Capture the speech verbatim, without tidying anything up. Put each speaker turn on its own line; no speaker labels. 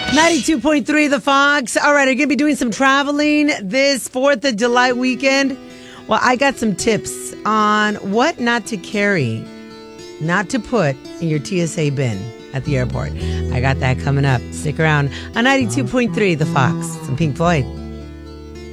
ninety-two point three The Fox. All right, are you going to be doing some traveling this fourth of July weekend? Well, I got some tips on what not to carry, not to put in your T S A bin at the airport. I got that coming up. Stick around on ninety-two point three The Fox. Some Pink Floyd.